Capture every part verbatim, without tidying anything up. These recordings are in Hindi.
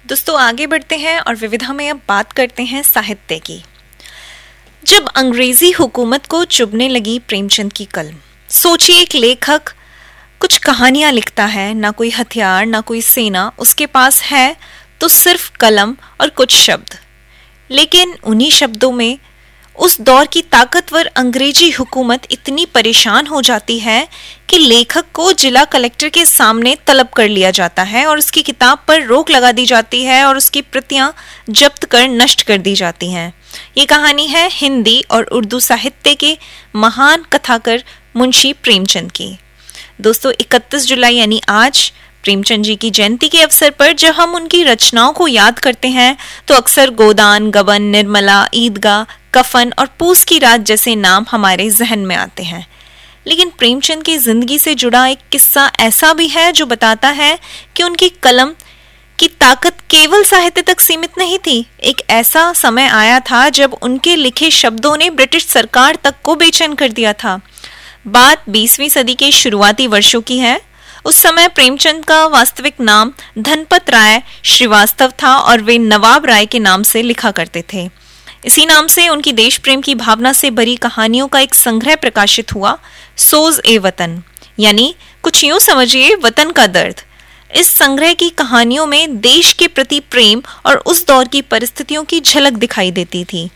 दोस्तों आगे बढ़ते हैं और विविधा में अब बात करते हैं साहित्य की। जब अंग्रेजी हुकूमत को चुभने लगी प्रेमचंद की कलम, सोचिए एक लेखक कुछ कहानियां लिखता है, ना कोई हथियार ना कोई सेना उसके पास है, तो सिर्फ कलम और कुछ शब्द। लेकिन उन्हीं शब्दों में उस दौर की ताकतवर अंग्रेजी हुकूमत इतनी परेशान हो जाती है कि लेखक को जिला कलेक्टर के सामने तलब कर लिया जाता है और उसकी किताब पर रोक लगा दी जाती है और उसकी प्रतियां जब्त कर नष्ट कर दी जाती हैं। ये कहानी है हिंदी और उर्दू साहित्य के महान कथाकार मुंशी प्रेमचंद की। दोस्तों इकतीस जुलाई यानी आज प्रेमचंद जी की जयंती के अवसर पर जब हम उनकी रचनाओं को याद करते हैं तो अक्सर गोदान, गबन, निर्मला, ईदगाह, कफन और पूस की रात जैसे नाम हमारे जहन में आते हैं। लेकिन प्रेमचंद की जिंदगी से जुड़ा एक किस्सा ऐसा भी है जो बताता है कि उनकी कलम की ताकत केवल साहित्य तक सीमित नहीं थी। एक ऐसा समय आया था जब उनके लिखे शब्दों ने ब्रिटिश सरकार तक को बेचैन कर दिया था। बात बीसवीं सदी के शुरुआती वर्षों की है। उस समय प्रेमचंद का वास्तविक नाम धनपत राय श्रीवास्तव था और वे नवाब राय के नाम से लिखा करते थे। इसी नाम से उनकी देश प्रेम की भावना से भरी कहानियों का एक संग्रह प्रकाशित हुआ, सोज ए वतन, यानी कुछ यूं समझिए वतन का दर्द। इस संग्रह की कहानियों में देश के प्रति प्रेम और उस दौर की परिस्थितियों की झलक दिखाई देती थी।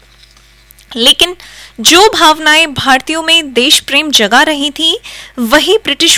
लेकिन जो भावनाएं भारतीयों में देश प्रेम जगा रही थी, वही ब्रिटिश